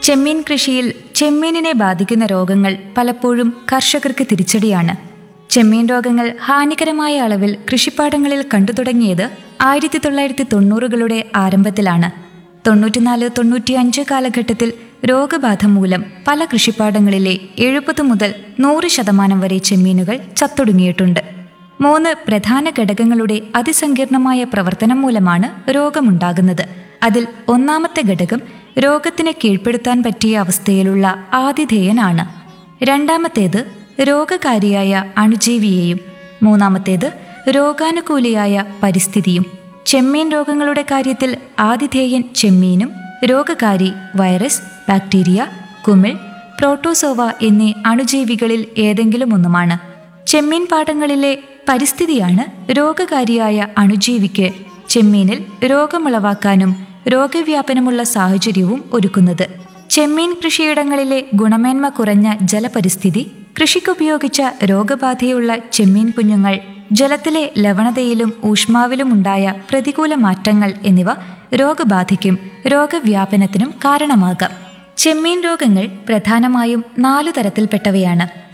ചെമ്മീൻ കൃഷിയിൽ ചെമ്മീനിനെ ബാധിക്കുന്ന രോഗങ്ങൾ പലപ്പോഴും കർഷകർക്ക് തിരിച്ചടിയാണ്. ചെമ്മീൻ രോഗങ്ങൾ ഹാനികരമായ അളവിൽ കൃഷിപ്പാടങ്ങളിൽ കണ്ടു തുടങ്ങിയത് 1990കളുടെ ആരംഭത്തിലാണ്. 94-95 കാലഘട്ടത്തിൽ രോഗബാധ മൂലം പല കൃഷിപ്പാടങ്ങളിലെ 70 മുതൽ 100% വരെ ചെമ്മീനുകൾ ചത്തൊടുങ്ങിയിട്ടുണ്ട്. 3 പ്രധാന ഘടകങ്ങളുടെ അതിസങ്കീർണമായ പ്രവർത്തനം മൂലമാണ് രോഗമുണ്ടാകുന്നത്. അതിൽ ഒന്നാമത്തെ ഘടകം രോഗത്തിനെ കീഴ്പ്പെടുത്താൻ പറ്റിയ അവസ്ഥയിലുള്ള ആതിഥേയനാണ്. രണ്ടാമത്തേത് രോഗകാരിയായ അണുജീവിയെയും മൂന്നാമത്തേത് രോഗാനുകൂലിയായ പരിസ്ഥിതിയും. ചെമ്മീൻ രോഗങ്ങളുടെ കാര്യത്തിൽ ആതിഥേയൻ ചെമ്മീനും രോഗകാരി വൈറസ്, ബാക്ടീരിയ, കുമിൾ, പ്രോട്ടോസോവ എന്നീ അണുജീവികളിൽ ഏതെങ്കിലും ഒന്നുമാണ്. ചെമ്മീൻ പാടങ്ങളിലെ പരിസ്ഥിതിയാണ് രോഗകാരിയായ അണുജീവിക്ക് ചെമ്മീനിൽ രോഗമുളവാക്കാനും രോഗവ്യാപനമുള്ള സാഹചര്യവും ഒരുക്കുന്നത്. ചെമ്മീൻ കൃഷിയിടങ്ങളിലെ ഗുണമേന്മ കുറഞ്ഞ ജലപരിസ്ഥിതി, കൃഷിക്കുപയോഗിച്ച രോഗബാധയുള്ള ചെമ്മീൻ കുഞ്ഞുങ്ങൾ, ജലത്തിലെ ലവണതയിലും ഊഷ്മാവിലും ഉണ്ടായ പ്രതികൂല മാറ്റങ്ങൾ എന്നിവ രോഗബാധയ്ക്കും രോഗവ്യാപനത്തിനും കാരണമാകാം. ചെമ്മീൻ രോഗങ്ങൾ പ്രധാനമായും 4 തരത്തിൽപ്പെട്ടവയാണ്.